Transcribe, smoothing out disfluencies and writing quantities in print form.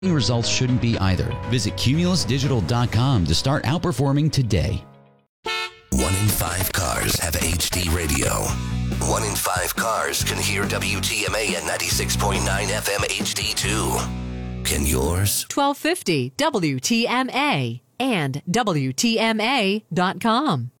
Results shouldn't be either. Visit cumulusdigital.com to start outperforming today. 1 in 5 cars have HD radio. 1 in 5 cars can hear WTMA at 96.9 FM HD2. Can yours? 1250 WTMA and WTMA.com.